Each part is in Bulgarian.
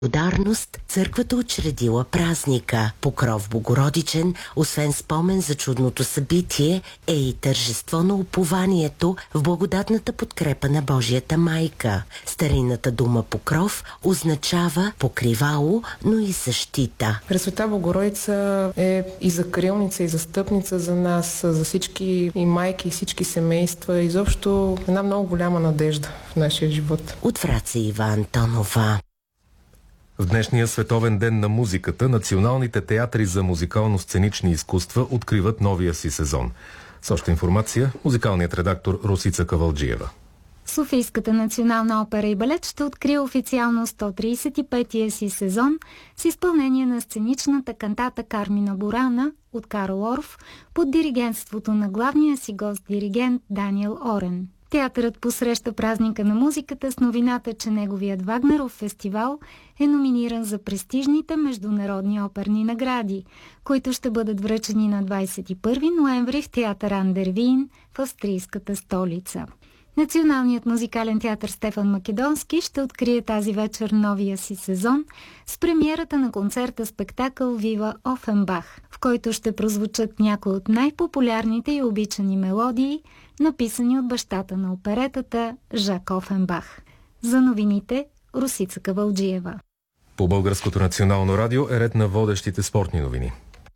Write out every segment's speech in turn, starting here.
благодарност църквата учредила празника. Покров Богородичен, освен спомен за чудното събитие, е и тържество на упованието в благодатната подкрепа на Божията майка. Старинната дума покров означава покривало, но и защита. Пресвета Богородица е и закрилница, и застъпница за нас, за всички и майки, и всички семейства. Изобщо една много голяма надежда в нашия живот. От Враца Ива Антонова. В днешния световен ден на музиката, националните театри за музикално-сценични изкуства откриват новия си сезон. С още информация, музикалният редактор Росица Кавалджиева. Софийската национална опера и балет ще открие официално 135-я си сезон с изпълнение на сценичната кантата Кармина Бурана от Карл Орф под диригентството на главния си гост-диригент Даниел Орен. Театърът посреща празника на музиката с новината, че неговият Вагнеров фестивал е номиниран за престижните международни оперни награди, които ще бъдат връчени на 21 ноември в театър Андервин в австрийската столица. Националният музикален театър Стефан Македонски ще открие тази вечер новия си сезон с премиерата на концерта-спектакъл Вива Офенбах, в който ще прозвучат някои от най-популярните и обичани мелодии, написани от бащата на оперетата Жак Офенбах. За новините Росица Кавалджиева. По Българското национално радио е ред на водещите спортни новини.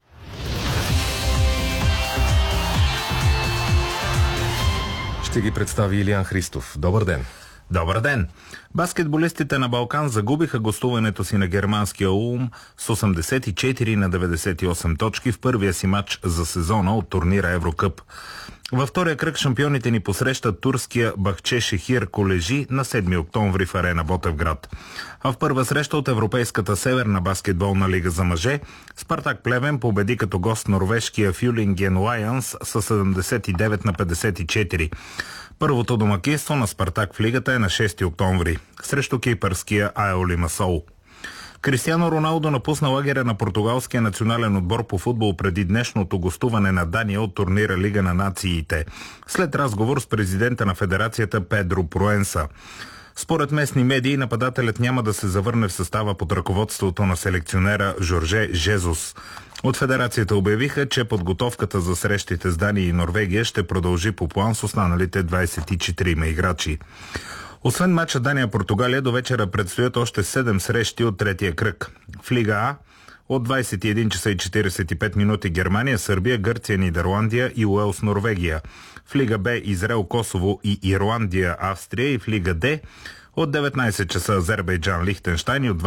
Ще ги представи Илиян Христов. Добър ден! Добър ден! Баскетболистите на Балкан загубиха гостуването си на германския Улм с 84 на 98 точки в първия си матч за сезона от турнира Еврокъп. Във втория кръг шампионите ни посрещат турския Бахчешехир Колежи на 7 октомври в арена Ботевград. А в първа среща от Европейската северна баскетболна лига за мъже, Спартак Плевен победи като гост норвежкия Фюлинген Лайънс с 79 на 54. Първото домакинство на Спартак в лигата е на 6 октомври срещу кипърския АЕО Лимасол. Кристиано Роналдо напусна лагеря на португалския национален отбор по футбол преди днешното гостуване на Дания от турнира Лига на нациите, след разговор с президента на федерацията Педро Проенса. Според местни медии, нападателят няма да се завърне в състава под ръководството на селекционера Жорже Жезус. От федерацията обявиха, че подготовката за срещите с Дания и Норвегия ще продължи по план с останалите 24 играчи. Освен матча Дания-Португалия, до вечера предстоят още 7 срещи от третия кръг. В Лига А от 21 часа и 45 минути Германия, Сърбия, Гърция, Нидерландия и Уелс, Норвегия. В Лига Б Израел, Косово и Ирландия, Австрия, и в Лига Д от 19 часа Азербайджан, Лихтенщайн и от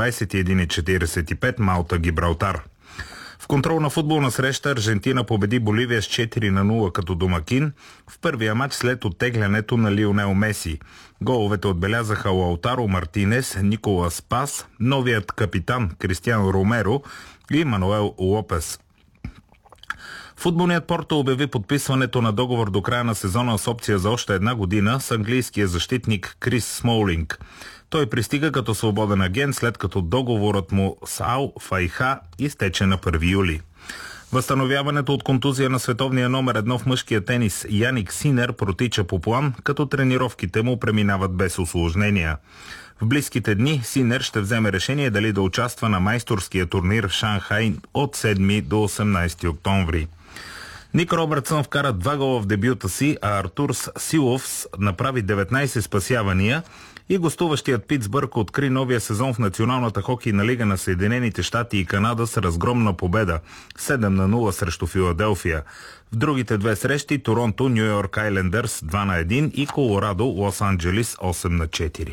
21:45 Малта, Гибралтар. В контролна футболна среща Аржентина победи Боливия с 4-0 като домакин в първия матч след оттеглянето на Лионел Меси. Головете отбелязаха Лаутаро Мартинес, Николас Пас, новият капитан Кристиано Ромеро и Мануел Лопес. Футболният Порто обяви подписването на договор до края на сезона с опция за още една година с английския защитник Крис Смолинг. Той пристига като свободен агент, след като договорът му с Ал Файха изтече на 1 юли. Възстановяването от контузия на световния номер 1 в мъжкия тенис Яник Синер протича по план, като тренировките му преминават без усложнения. В близките дни Синер ще вземе решение дали да участва на майсторския турнир в Шанхай от 7 до 18 октомври. Ник Робъртсън вкара 2 гола в дебюта си, а Артурс Силовс направи 19 спасявания и гостуващият Питсбърг откри новия сезон в Националната хокейна лига на Съединените щати и Канада с разгромна победа 7-0 срещу Филаделфия. В другите две срещи Торонто, Ню Йорк Айлендърс 2-1 и Колорадо, Лос Анджелис 8-4.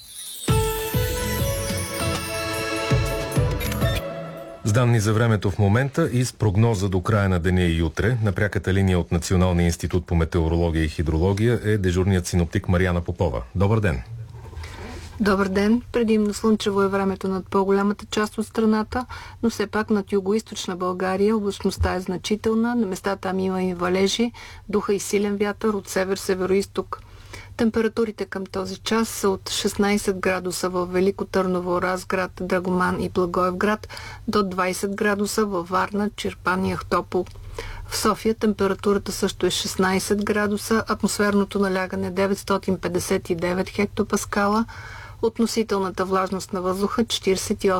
С данни за времето в момента и с прогноза до края на деня и утре, на пряката линия от Националния институт по метеорология и хидрология е дежурният синоптик Мариана Попова. Добър ден! Добър ден! Предимно слънчево е времето над по-голямата част от страната, но все пак над югоизточна България облачността е значителна, на места там има и валежи, духа и силен вятър от север-североизток. Температурите към този час са от 16 градуса в Велико Търново, Разград, Драгоман и Благоевград до 20 градуса във Варна, Чирпан и Ахтопол. В София температурата също е 16 градуса, атмосферното налягане 959 хектопаскала, относителната влажност на въздуха 48%.